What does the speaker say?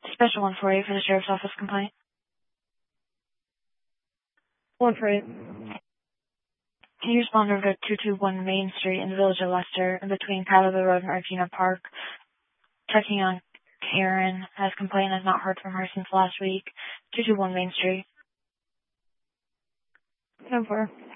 Special 148 for the Sheriff's Office complaint. 148. Can you respond over to 221 Main Street in the village of Leicester, in between Caliber Road and Regina Park? Checking on Karen, as complainant has not heard from her since last week. 221 Main Street. 10-4.